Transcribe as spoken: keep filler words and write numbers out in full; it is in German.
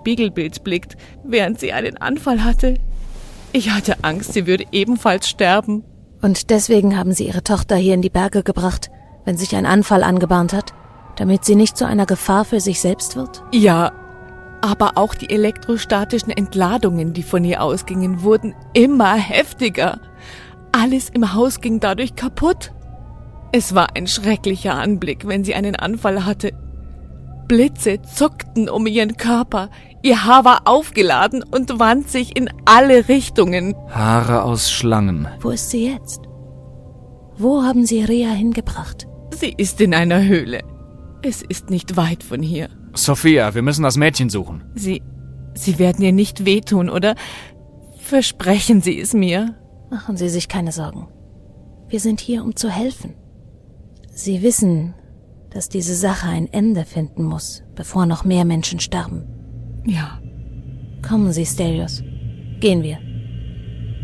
Spiegelbild blickt, während sie einen Anfall hatte. Ich hatte Angst, sie würde ebenfalls sterben. Und deswegen haben Sie Ihre Tochter hier in die Berge gebracht, wenn sich ein Anfall angebahnt hat, damit sie nicht zu einer Gefahr für sich selbst wird? Ja, aber auch die elektrostatischen Entladungen, die von ihr ausgingen, wurden immer heftiger. Alles im Haus ging dadurch kaputt. Es war ein schrecklicher Anblick, wenn sie einen Anfall hatte. Blitze zuckten um ihren Körper, ihr Haar war aufgeladen und wand sich in alle Richtungen. Haare aus Schlangen. Wo ist sie jetzt? Wo haben Sie Rea hingebracht? Sie ist in einer Höhle. Es ist nicht weit von hier. Sophia, wir müssen das Mädchen suchen. Sie, Sie werden ihr nicht wehtun, oder? Versprechen Sie es mir. Machen Sie sich keine Sorgen. Wir sind hier, um zu helfen. Sie wissen, dass diese Sache ein Ende finden muss, bevor noch mehr Menschen sterben. Ja. Kommen Sie, Stelios. Gehen wir.